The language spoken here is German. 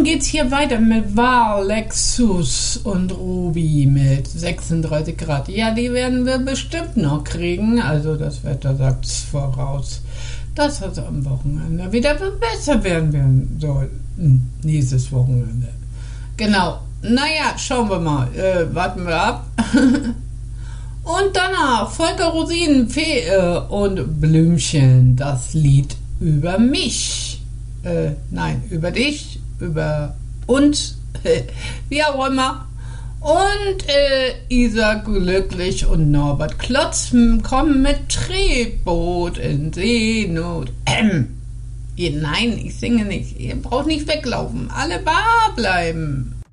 geht's hier weiter mit Val, Lexus und Ruby mit 36 Grad. Ja, die werden wir bestimmt noch kriegen. Also das Wetter sagt's voraus, dass es am Wochenende wieder besser werden soll. Nächstes Wochenende. Genau. Naja, schauen wir mal. Warten wir ab. Und danach Volker Rosinen, Fee und Blümchen. Das Lied über mich. Nein, über dich, über uns, wie auch immer. Und Isa Glücklich und Norbert Klotz kommen mit Tretboot in Seenot. Nein, ich singe nicht. Ihr braucht nicht weglaufen. Alle wahr bleiben.